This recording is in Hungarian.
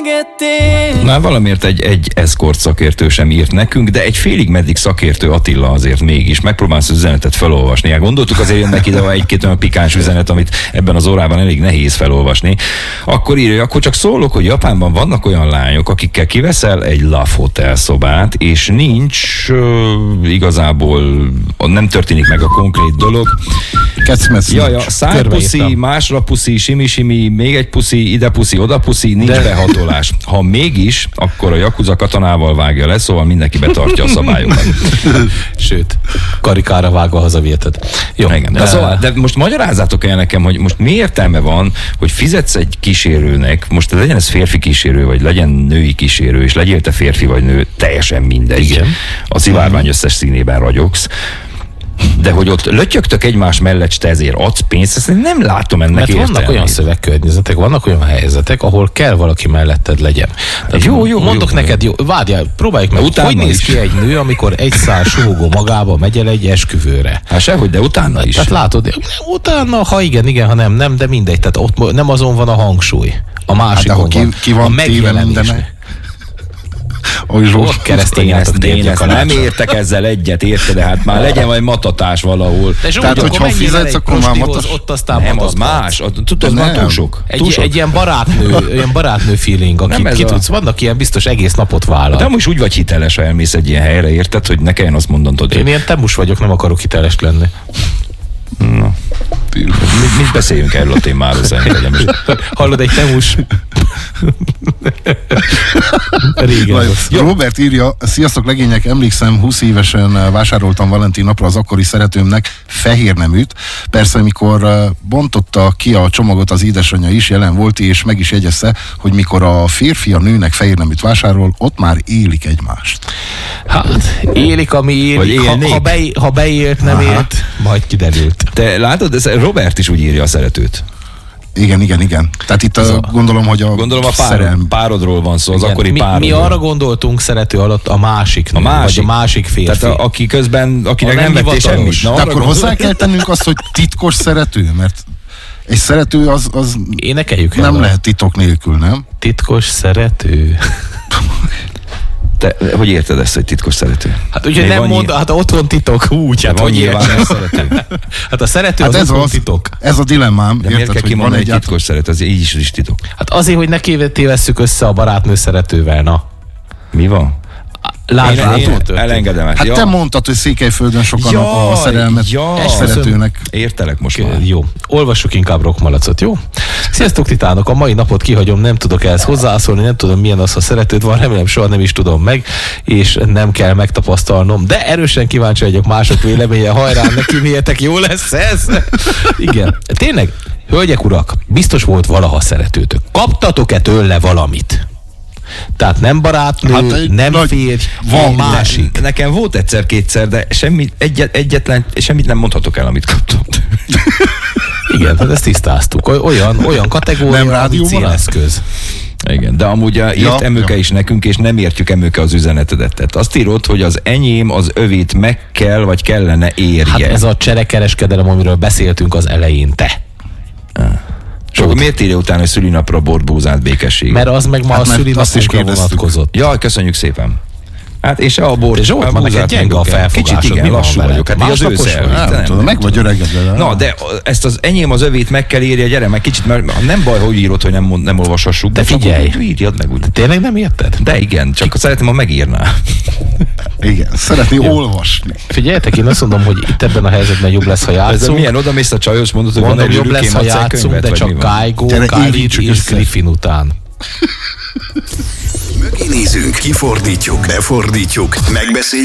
Már valamiért egy eszkort szakértő sem írt nekünk, de egy félig meddig szakértő Attila azért mégis. Megpróbálsz az üzenetet felolvasni. Hát gondoltuk, azért jönnek ide egy-két olyan pikáns üzenet, amit ebben az órában elég nehéz felolvasni. Akkor írja, akkor csak szólok, hogy Japánban vannak olyan lányok, akikkel kiveszel egy Love Hotel szobát, és nincs igazából, nem történik meg a konkrét dolog. Szájpuszi, másra puszi, simi-simi, még egy puszi, ide puszi, oda puszi, nincs behatolás. Ha mégis, akkor a Yakuza katonával vágja le, szóval mindenki betartja a szabályokat. Sőt, karikára vágva hazaviheted. Jó. Igen, de most magyarázzátok el nekem, hogy most mi értelme van, hogy fizetsz egy kísérőnek, most legyen ez férfi kísérő, vagy legyen női kísérő, és legyél te férfi vagy nő, teljesen mindegy. Igen. A szivárvány összes színében ragyogsz. De hogy ott lötyögtök egymás mellett, te ezért adsz pénzt, ezt nem látom ennek mert értelmét. Vannak olyan szövegkörnyezetek, vannak olyan helyzetek, ahol kell valaki melletted legyen. Jó, mondok neked, jó, várjál, próbáljuk meg, hogy néz ki egy nő, amikor egy szál suhogó magába megy el egy esküvőre. Hát sehogy, de utána is. Tehát látod, utána, ha igen, ha nem, de mindegy, tehát ott nem azon van a hangsúly. A másikon van. Ki van téve mindenek? Nem értek ezzel egyet, érted, de hát már legyen vagy matatás valahol. Tehát, hogyha fizetsz, akkor már matas. Ott aztán nem, az más. Tudod, az már túl sok. Egy ilyen barátnő feeling, aki ki tudsz, vannak ilyen biztos egész napot vállal. De amúgy úgy vagy hiteles, ha elmész egy ilyen helyre, érted, hogy ne kelljen azt mondanod. Én ilyen temus vagyok, nem akarok hiteles lenni. Na. Mit beszéljünk erről a témáról szerintem? Hallod, egy temus? Régen. Robert írja, sziasztok legények, emlékszem, 20 évesen vásároltam Valentin napra az akkori szeretőmnek fehérneműt. Persze, mikor bontotta ki a csomagot, az édesanyja is jelen volt, és meg is jegyezte, hogy mikor a férfi a nőnek fehérneműt vásárol, ott már élik egymást. Hát, élik, ami élik. Ha beélt, nem élt, majd kiderült. Te látod, ez Robert is úgy írja a szeretőt. Igen. Tehát itt gondolom, hogy a párodról van szó, az akkori párodról. Mi arra gondoltunk szerető alatt a másik nő, vagy a másik férfi. Tehát akinek nem vettél semmit. De akkor hozzá kell tennünk azt, hogy titkos szerető, mert egy szerető az énekeljük nem lehet titok nélkül, nem? Titkos szerető. Te hogy érted ezt, hogy titkos szerető? Hát úgyhogy nem mond, hát otthon titok úgy. Hát hogy nyilván szerető. Hát a szerető hát az otthon titok. Ez a dilemmám. De miért kell kimondani, hogy titkos szerető? Az így is titok. Hát azért, hogy ne tévesszük össze a barátnő szeretővel, na. Mi van? Én elengedem ezt. Hát te mondtad, hogy Székelyföldön sokan a szerelmet szeretőnek. Értelek most már. Jó, olvassuk inkább Rockmalacot, jó? Sziasztok titánok, a mai napot kihagyom, nem tudok ehhez hozzászólni, nem tudom milyen az, ha szeretőd van, remélem soha nem is tudom meg, és nem kell megtapasztalnom, de erősen kíváncsi vagyok mások véleménye, hajrá, neki miétek, jó lesz ez? Igen, tényleg, hölgyek, urak, biztos volt valaha szeretőtök. Kaptatok-e tőle valamit? Tehát nem barátnő, hát, nem férj, van másik. Nekem volt egyszer-kétszer, de semmit nem mondhatok el, amit kaptam. Igen, hát ezt tisztáztuk. Olyan kategória, amit céleszköz. Igen, de amúgy írt Emőke is nekünk, és nem értjük Emőke az üzenetedet. Tehát azt írod, hogy az enyém az övét meg kell, vagy kellene érje. Hát ez a cserekereskedelem, amiről beszéltünk az elején, te. És akkor miért írja utána, hogy szülinapra borbózált békesség? Mert az meg ma a szülinapunkra vonatkozott. Jaj, köszönjük szépen. Hát és a bor... Zsolt, ma neked gyenge a felfogásod. Kicsit igen, lassú vagyok. Hát az őszel. Nem tudom, meg vagy öregedve. Na, de ezt az enyém az övét meg kell írja, gyere meg kicsit, mert nem baj, hogy írod, hogy nem olvashassuk. De figyelj. Írjad meg úgy. Tényleg nem érted? De igen, csak szeretném, ha megírná. Igen, szeretné olvasni. Figyeljetek, én azt mondom, hogy itt ebben a helyzetben jobb lesz, ha játszunk. Milyen odamész a csajos, mondod, hogy van egy jobb lesz, ha játszunk, de csak Kaigo, Khalid és Griffin után. Mögé nézünk, kifordítjuk, befordítjuk, megbeszéljük.